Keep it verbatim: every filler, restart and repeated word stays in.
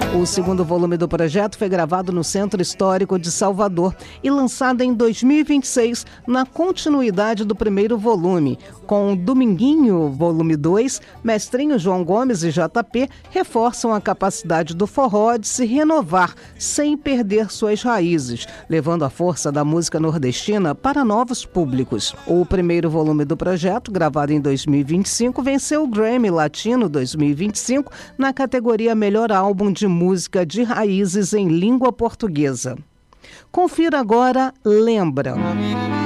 O segundo volume do projeto foi gravado no Centro Histórico de Salvador e lançado em dois mil e vinte e seis, na continuidade do primeiro volume. Com Dominguinho, volume dois, Mestrinho João Gomes e J P reforçam a capacidade do forró de se renovar sem perder suas raízes, levando a força da música nordestina para novos públicos. O primeiro volume do projeto, gravado em dois mil e vinte e cinco, venceu o Grammy Latino dois mil e vinte e cinco na categoria Melhor Álbum de Música de Raízes em Língua Portuguesa. Confira agora Lembra.